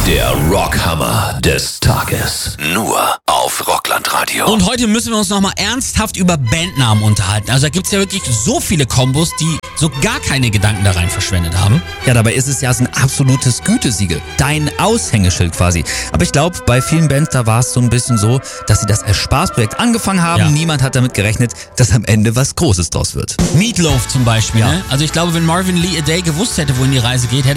Der Rockhammer des Tages. Nur auf Rockland-Radio. Und heute müssen wir uns nochmal ernsthaft über Bandnamen unterhalten. Also da gibt es ja wirklich so viele Kombos, die so gar keine Gedanken da rein verschwendet haben. Ja, dabei ist es ja so ein absolutes Gütesiegel. Dein Aushängeschild quasi. Aber ich glaube, bei vielen Bands, da war es so ein bisschen so, dass sie das als Spaßprojekt angefangen haben. Ja. Niemand hat damit gerechnet, dass am Ende was Großes draus wird. Meatloaf zum Beispiel. Ja. Ne? Also ich glaube, wenn Marvin Lee a Day gewusst hätte, wohin die Reise geht, hätte